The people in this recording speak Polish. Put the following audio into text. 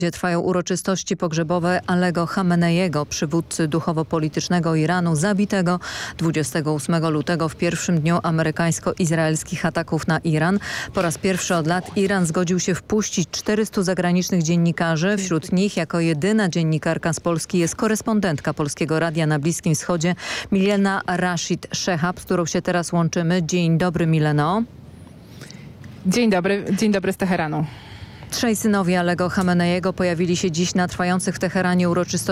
gdzie trwają uroczystości pogrzebowe Alego Chameneiego, przywódcy duchowo-politycznego Iranu, zabitego 28 lutego w pierwszym dniu amerykańsko-izraelskich ataków na Iran. Po raz pierwszy od lat Iran zgodził się wpuścić 400 zagranicznych dziennikarzy. Wśród nich jako jedyna dziennikarka z Polski jest korespondentka Polskiego Radia na Bliskim Wschodzie Milena Rashid Shehab, z którą się teraz łączymy. Dzień dobry, Mileno. Dzień dobry z Teheranu. Trzej synowie Alego Chameneiego pojawili się dziś na trwających w Teheranie uroczystościach